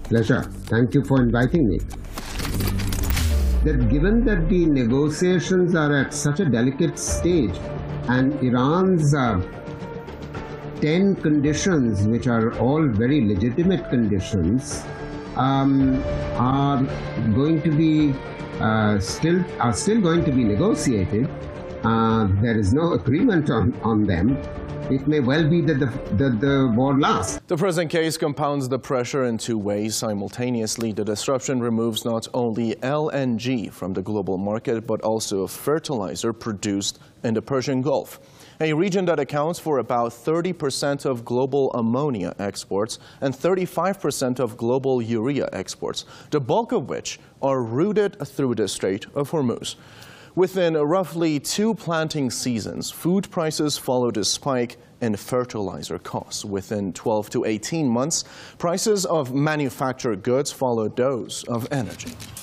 Pleasure. Thank you for inviting me. That given that the negotiations are at such a delicate stage and Iran's 10 conditions, which are all very legitimate conditions, are going to be still going to be negotiated. There is no agreement on them. It may well be that the war lasts. The present case compounds the pressure in two ways. Simultaneously, the disruption removes not only LNG from the global market, but also fertilizer produced in the Persian Gulf, a region that accounts for about 30% of global ammonia exports and 35% of global urea exports, the bulk of which are routed through the Strait of Hormuz. Within roughly 2 planting seasons, food prices followed a spike in fertilizer costs. Within 12 to 18 months, prices of manufactured goods followed those of energy.